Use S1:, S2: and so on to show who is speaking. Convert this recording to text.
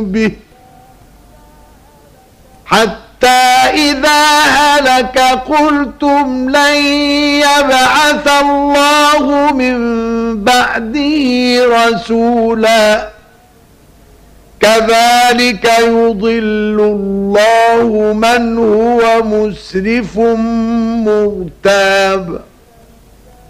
S1: به حتى إذا هلك قلتم لن يبعث الله من بعده رسولا كذلك يضل الله من هو مسرف مرتاب.